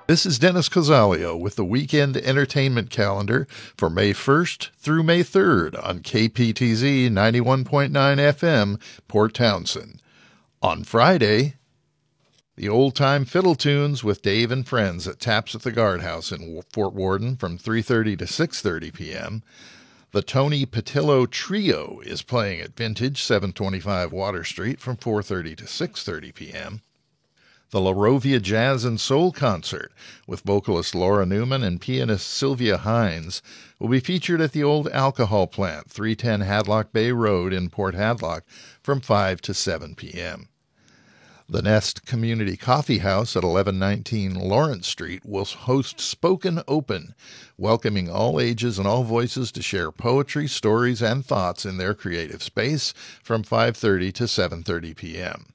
This is Dennis Cozzalio with the weekend entertainment calendar for May 1st through May 3rd on KPTZ 91.9 FM, Port Townsend. On Friday, the old-time fiddle tunes with Dave and Friends at Taps at the Guardhouse in Fort Worden from 3:30 to 6:30 p.m. The Tony Patillo Trio is playing at Vintage 725 Water Street from 4:30 to 6:30 p.m. The La Rovia Jazz and Soul Concert with vocalist Laura Newman and pianist Sylvia Hines will be featured at the Old Alcohol Plant, 310 Hadlock Bay Road in Port Hadlock from 5 to 7 p.m. The Nest Community Coffee House at 1119 Lawrence Street will host Spoken Open, welcoming all ages and all voices to share poetry, stories, and thoughts in their creative space from 5:30 to 7:30 p.m.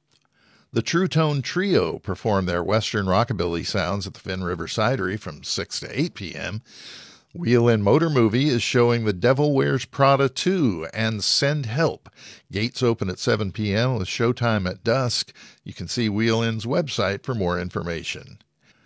The True Tone Trio perform their Western Rockabilly sounds at the Finn River Cidery from 6 to 8 p.m. Wheel In Motor Movie is showing The Devil Wears Prada 2 and Send Help. Gates open at 7 p.m. with showtime at dusk. You can see Wheel In's website for more information.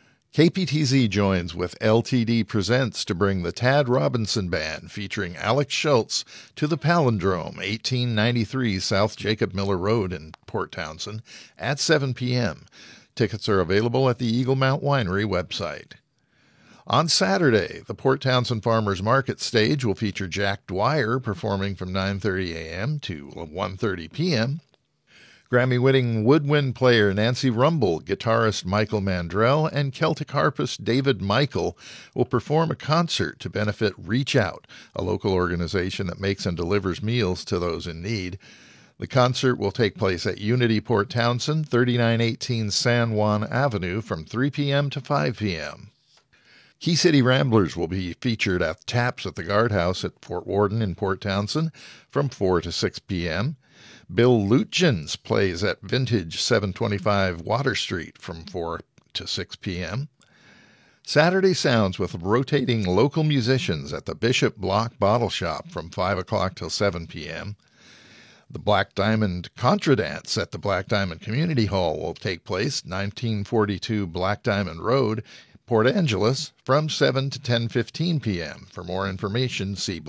KPTZ joins with LTD Presents to bring the Tad Robinson Band featuring Alex Schultz to the Palindrome, 1893 South Jacob Miller Road in Port Townsend at 7 p.m. Tickets are available at the Eagle Mount Winery website. On Saturday, the Port Townsend Farmers Market stage will feature Jack Dwyer performing from 9:30 a.m. to 1:30 p.m. Grammy-winning woodwind player Nancy Rumble, guitarist Michael Mandrell, and Celtic harpist David Michael will perform a concert to benefit Reach Out, a local organization that makes and delivers meals to those in need. The concert will take place at Unity Port Townsend, 3918 San Juan Avenue from 3 p.m. to 5 p.m. Key City Ramblers will be featured at Taps at the Guardhouse at Fort Worden in Port Townsend from 4 to 6 p.m. Bill Lutjens plays at Vintage 725 Water Street from 4 to 6 p.m. Saturday Sounds with rotating local musicians at the Bishop Block Bottle Shop from 5 o'clock till 7 p.m. The Black Diamond Contra Dance at the Black Diamond Community Hall will take place 1942 Black Diamond Road, Port Angeles, from 7 to 10:15 p.m. For more information, see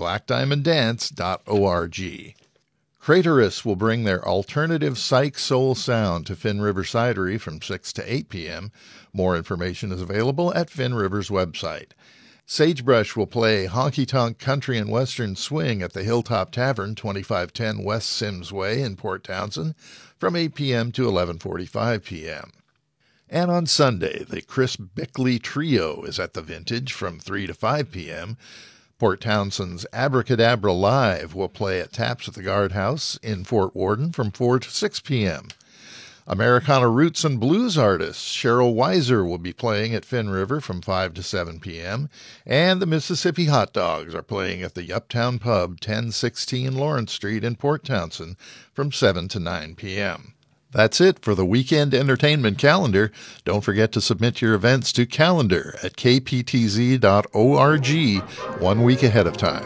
blackdiamonddance.org. Craterus will bring their alternative psych soul sound to Finn River Cidery from 6 to 8 p.m. More information is available at Finn River's website. Sagebrush will play honky-tonk country and western swing at the Hilltop Tavern, 2510 West Sims Way in Port Townsend from 8 p.m. to 11:45 p.m. And on Sunday, the Chris Bickley Trio is at the Vintage from 3 to 5 p.m. Port Townsend's Abracadabra Live will play at Taps at the Guardhouse in Fort Worden from 4 to 6 p.m. Americana Roots and Blues artist Cheryl Weiser will be playing at Finn River from 5 to 7 p.m., and the Mississippi Hot Dogs are playing at the Uptown Pub, 1016 Lawrence Street in Port Townsend from 7 to 9 p.m. That's it for the weekend entertainment calendar. Don't forget to submit your events to calendar at kptz.org 1 week ahead of time.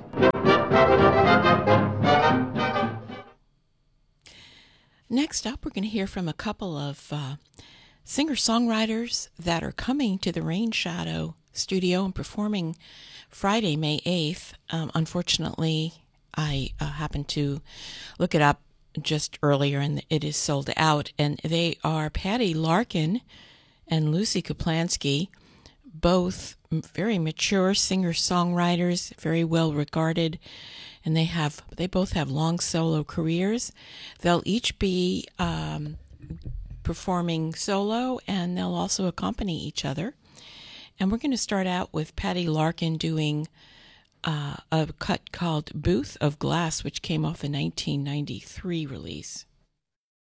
Next up, we're going to hear from a couple of singer-songwriters that are coming to the Rain Shadow studio and performing Friday, May 8th. Unfortunately, I happened to look it up just earlier, and it is sold out. And they are Patty Larkin and Lucy Kaplansky, both very mature singer-songwriters, very well regarded, and they both have long solo careers. They'll each be performing solo, and they'll also accompany each other. And we're going to start out with Patty Larkin doing a cut called Booth of Glass, which came off a 1993 release.